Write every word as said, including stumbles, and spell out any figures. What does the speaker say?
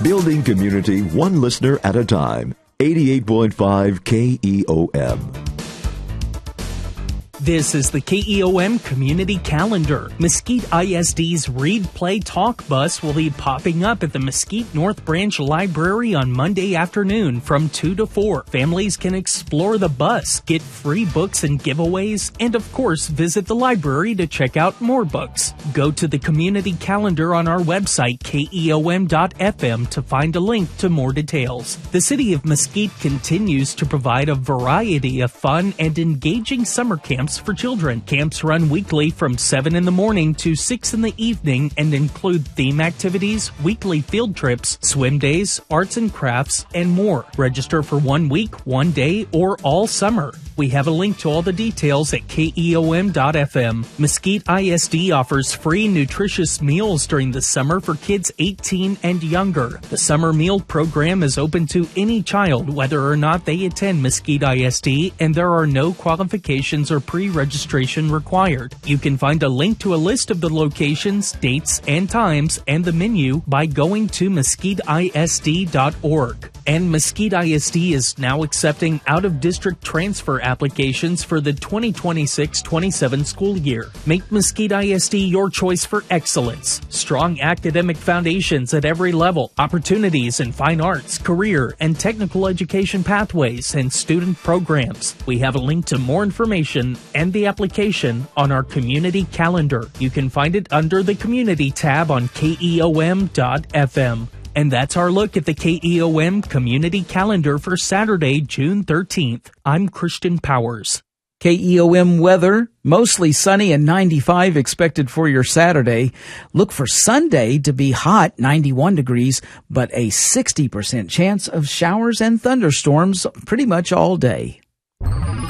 Building community one listener at a time. eighty-eight point five K E O M. This is the K E O M Community Calendar. Mesquite I S D's Read, Play, Talk bus will be popping up at the Mesquite North Branch Library on Monday afternoon from two to four. Families can explore the bus, get free books and giveaways, and of course visit the library to check out more books. Go to the Community Calendar on our website, K E O M dot F M, to find a link to more details. The City of Mesquite continues to provide a variety of fun and engaging summer camps for children. Camps run weekly from seven in the morning to six in the evening and include theme activities, weekly field trips, swim days, arts and crafts, and more. Register for one week, one day, or all summer. We have a link to all the details at K E O M dot F M. Mesquite I S D offers free nutritious meals during the summer for kids eighteen and younger. The summer meal program is open to any child, whether or not they attend Mesquite I S D, and there are no qualifications or pre-registration required. You can find a link to a list of the locations, dates, and times, and the menu by going to mesquite I S D dot org. And Mesquite I S D is now accepting out-of-district transfer applications for the twenty twenty-six twenty-seven school year. Make Mesquite I S D your choice for excellence. Strong academic foundations at every level, opportunities in fine arts, career, and technical education pathways, and student programs. We have a link to more information and the application on our community calendar. You can find it under the Community tab on K E O M dot F M. And that's our look at the K E O M Community Calendar for Saturday, June thirteenth. I'm Christian Powers. K E O M weather, mostly sunny and ninety-five expected for your Saturday. Look for Sunday to be hot, ninety-one degrees, but a sixty percent chance of showers and thunderstorms pretty much all day.